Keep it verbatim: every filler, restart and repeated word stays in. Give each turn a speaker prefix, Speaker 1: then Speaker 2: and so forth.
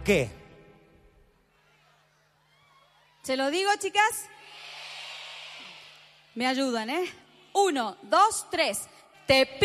Speaker 1: qué?
Speaker 2: ¿Se lo digo, chicas? Me ayudan, ¿eh? Uno, dos, tres. Te